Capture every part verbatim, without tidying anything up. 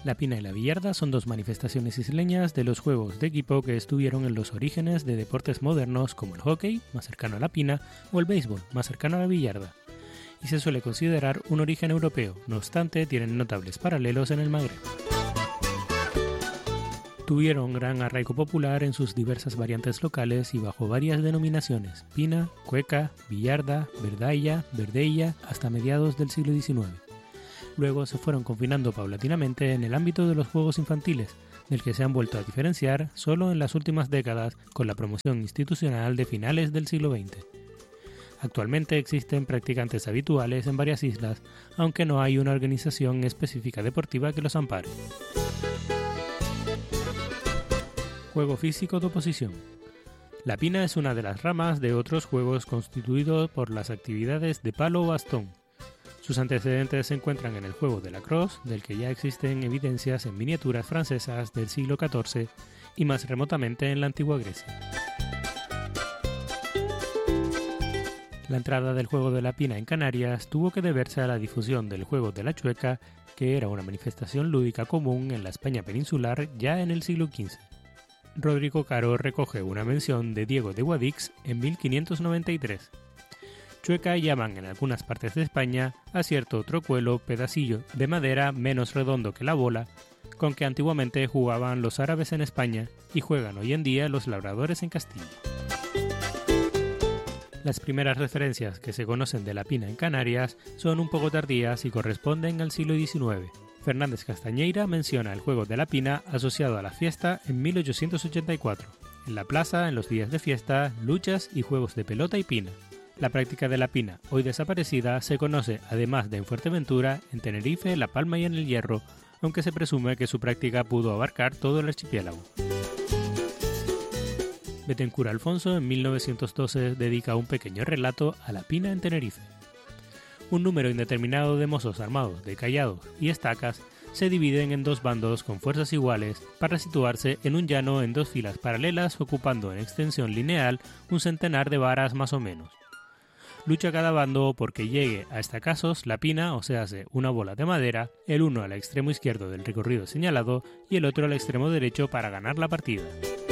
La pina y la billarda son dos manifestaciones isleñas de los juegos de equipo que estuvieron en los orígenes de deportes modernos como el hockey, más cercano a la pina, o el béisbol, más cercano a la billarda, y se suele considerar un origen europeo, no obstante tienen notables paralelos en el Magreb. Tuvieron gran arraigo popular en sus diversas variantes locales y bajo varias denominaciones: pina, cueca, billarda, verdailla, verdeilla, hasta mediados del siglo diecinueve. Luego se fueron confinando paulatinamente en el ámbito de los juegos infantiles, del que se han vuelto a diferenciar solo en las últimas décadas con la promoción institucional de finales del siglo veinte. Actualmente existen practicantes habituales en varias islas, aunque no hay una organización específica deportiva que los ampare. Juego físico de oposición. La pina es una de las ramas de otros juegos constituidos por las actividades de palo o bastón. Sus antecedentes se encuentran en el juego de lacrosse, del que ya existen evidencias en miniaturas francesas del siglo catorce y más remotamente en la antigua Grecia. La entrada del juego de la pina en Canarias tuvo que deberse a la difusión del juego de la chueca, que era una manifestación lúdica común en la España peninsular ya en el siglo quince. Rodrigo Caro recoge una mención de Diego de Guadix en mil quinientos noventa y tres. Chueca llaman en algunas partes de España a cierto trocuelo pedacillo de madera menos redondo que la bola, con que antiguamente jugaban los árabes en España y juegan hoy en día los labradores en Castilla. Las primeras referencias que se conocen de la pina en Canarias son un poco tardías y corresponden al siglo diecinueve. Fernández Castañeira menciona el juego de la pina asociado a la fiesta en mil ochocientos ochenta y cuatro. En la plaza, en los días de fiesta, luchas y juegos de pelota y pina. La práctica de la pina, hoy desaparecida, se conoce además de en Fuerteventura, en Tenerife, La Palma y en El Hierro, aunque se presume que su práctica pudo abarcar todo el archipiélago. Betancur Alfonso en mil novecientos doce dedica un pequeño relato a la pina en Tenerife. Un número indeterminado de mozos armados de callados y estacas se dividen en dos bandos con fuerzas iguales para situarse en un llano en dos filas paralelas ocupando en extensión lineal un centenar de varas más o menos. Lucha cada bando porque llegue a estacazos la pina, o sea, una bola de madera, el uno al extremo izquierdo del recorrido señalado y el otro al extremo derecho para ganar la partida.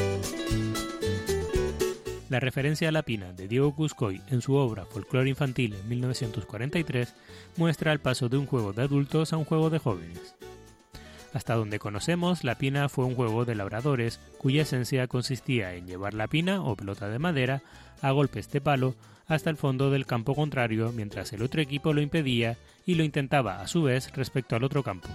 La referencia a la pina de Diego Cuscoy en su obra Folclore infantil en mil novecientos cuarenta y tres muestra el paso de un juego de adultos a un juego de jóvenes. Hasta donde conocemos, la pina fue un juego de labradores cuya esencia consistía en llevar la pina o pelota de madera a golpes de palo hasta el fondo del campo contrario mientras el otro equipo lo impedía y lo intentaba a su vez respecto al otro campo.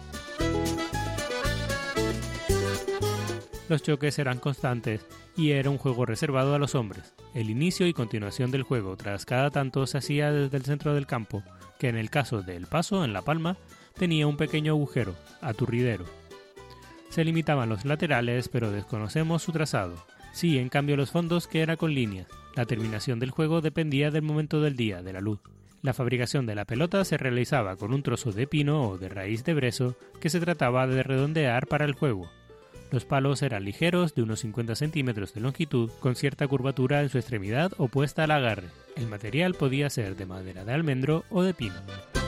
Los choques eran constantes y era un juego reservado a los hombres. El inicio y continuación del juego tras cada tanto se hacía desde el centro del campo, que en el caso del paso en La Palma tenía un pequeño agujero, aturridero. Se limitaban los laterales, pero desconocemos su trazado. Sí, en cambio los fondos que era con líneas. La terminación del juego dependía del momento del día, de la luz. La fabricación de la pelota se realizaba con un trozo de pino o de raíz de brezo que se trataba de redondear para el juego. Los palos eran ligeros, de unos cincuenta centímetros de longitud, con cierta curvatura en su extremidad opuesta al agarre. El material podía ser de madera de almendro o de pino.